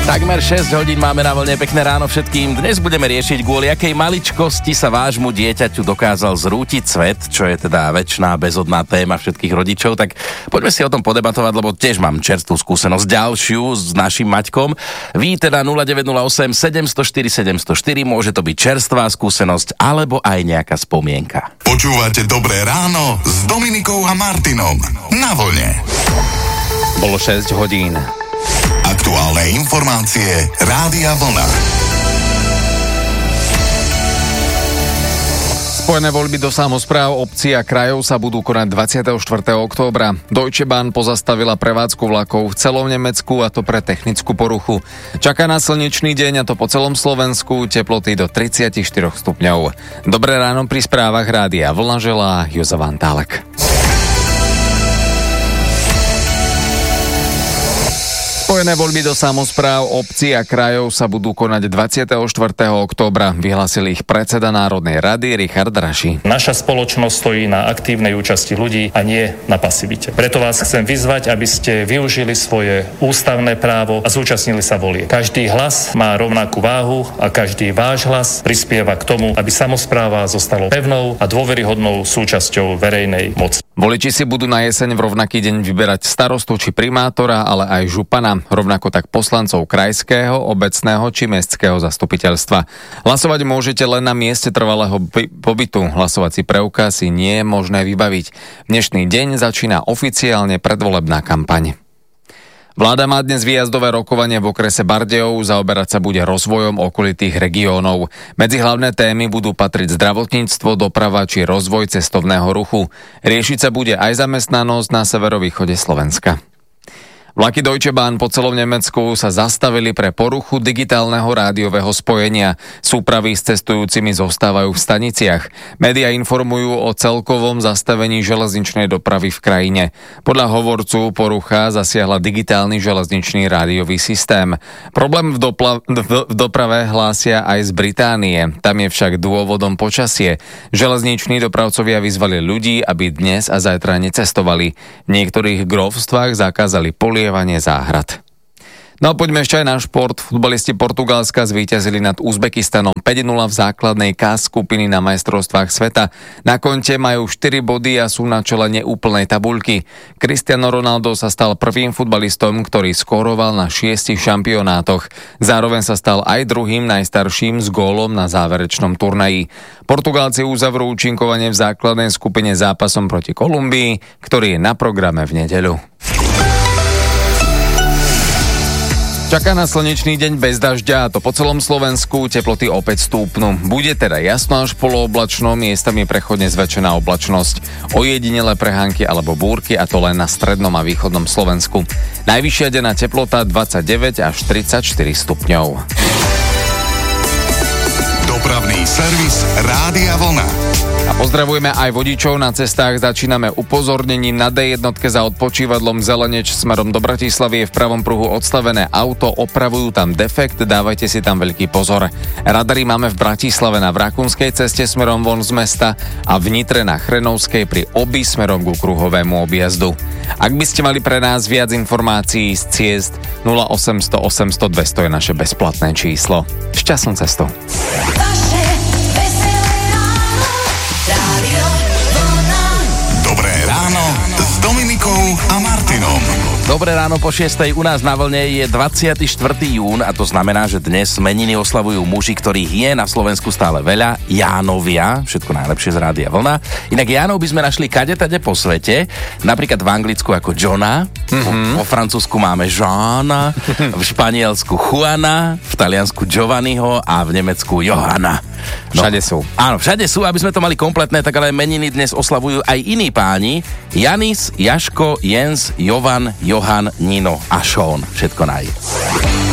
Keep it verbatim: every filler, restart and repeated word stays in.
Takmer šesť hodín máme na vlne, pekné ráno všetkým. Dnes budeme riešiť, kvôli akej maličkosti sa vášmu dieťaťu dokázal zrútiť svet, čo je teda večná bezodná téma všetkých rodičov. Tak poďme si o tom podebatovať, lebo tiež mám čerstvú skúsenosť ďalšiu s našim Maťkom. Vy teda nula deväť nula osem sedem nula štyri sedem nula štyri, môže to byť čerstvá skúsenosť alebo aj nejaká spomienka. Počúvate Dobré ráno s Dominikou a Martinom na vlne. Bolo šesť hodín. Aktuálne informácie Rádia Vlna. Spojené voľby do samospráv obcí a krajov sa budú konať dvadsiateho štvrtého októbra. Deutsche Bahn pozastavila prevádzku vlakov v celom Nemecku, a to pre technickú poruchu. Čaká na slnečný deň, a to po celom Slovensku, teploty do tridsaťštyri stupňov. Dobré ráno pri správach Rádia Vlna želá Jozef Antálek. Spojené voľby do samospráv obcí a krajov sa budú konať dvadsiateho štvrtého októbra. Vyhlásil ich predseda Národnej rady Richard Raši. Naša spoločnosť stojí na aktívnej účasti ľudí a nie na pasivite. Preto vás chcem vyzvať, aby ste využili svoje ústavné právo a zúčastnili sa volie. Každý hlas má rovnakú váhu a každý váš hlas prispieva k tomu, aby samospráva zostalo pevnou a dôveryhodnou súčasťou verejnej moci. Voliči si budú na jeseň v rovnaký deň vyberať starostu či primátora, ale aj župana, rovnako tak poslancov krajského, obecného či mestského zastupiteľstva. Hlasovať môžete len na mieste trvalého pobytu. Hlasovací preukaz si nie je možné vybaviť. Dnešný deň začína oficiálne predvolebná kampaň. Vláda má dnes výjazdové rokovanie v okrese Bardejov, zaoberať sa bude rozvojom okolitých regiónov. Medzi hlavné témy budú patriť zdravotníctvo, doprava či rozvoj cestovného ruchu. Riešiť sa bude aj zamestnanosť na severovýchode Slovenska. Vlaky Deutsche Bahn po celom Nemecku sa zastavili pre poruchu digitálneho rádiového spojenia. Súpravy s cestujúcimi zostávajú v staniciach. Média informujú o celkovom zastavení železničnej dopravy v krajine. Podľa hovorcu porucha zasiahla digitálny železničný rádiový systém. Problém v, dopla- v doprave hlásia aj z Británie. Tam je však dôvodom počasie. Železniční dopravcovia vyzvali ľudí, aby dnes a zajtra necestovali. V niektorých grófstvách zakázali polie záhrad. No a poďme ešte aj na šport. Futbalisti Portugalska zvíťazili nad Uzbekistanom päť nula v základnej K skupiny na majstrovstvách sveta. Na konte majú štyri body a sú na čele neúplnej tabuľky. Cristiano Ronaldo sa stal prvým futbalistom, ktorý skóroval na šiestich šampionátoch. Zároveň sa stal aj druhým najstarším s gólom na záverečnom turnaji. Portugálci uzavrú účinkovanie v základnej skupine zápasom proti Kolumbii, ktorý je na programe v nedeľu. Čaká na slnečný deň bez dažďa, a to po celom Slovensku, teploty opäť stúpnu. Bude teda jasno až polooblačno, miestami prechodne zväčšená oblačnosť. Ojedinelé prehánky alebo búrky, a to len na strednom a východnom Slovensku. Najvyššia denná teplota dvadsaťdeväť až tridsaťštyri stupňov. Dopravný servis Rádia Vlna. A pozdravujeme aj vodičov na cestách. Začíname upozornením na dé jedna za odpočívadlom Zeleneč smerom do Bratislavy. Je v pravom pruhu odstavené auto, opravujú tam defekt, dávajte si tam veľký pozor. Radary máme v Bratislave na Vrakunskej ceste smerom von z mesta a v Nitre na Chrenovskej pri Obi smerom ku kruhovému objazdu. Ak by ste mali pre nás viac informácií z ciest, nula osemsto osemsto dvesto je naše bezplatné číslo. Šťastnú cestu. A Martinom. Dobré ráno po šiestej, u nás na vlne je dvadsiateho štvrtého júna, a to znamená, že dnes meniny oslavujú muži, ktorých je na Slovensku stále veľa. Jánovia, všetko najlepšie z Rádia Vlna. Inak Jánov by sme našli kadetade po svete, napríklad v Anglicku ako Johna, mm-hmm. vo Francúzsku máme Jeana, v Španielsku Juana, v Taliansku Giovanniho a v Nemecku Johana. No, všade sú. Áno, všade sú, aby sme to mali kompletné, tak ale meniny dnes oslavujú aj iní páni. Janis, Jaško, Jens, Jovan, Johan, Nino a Sean. Všetko naj.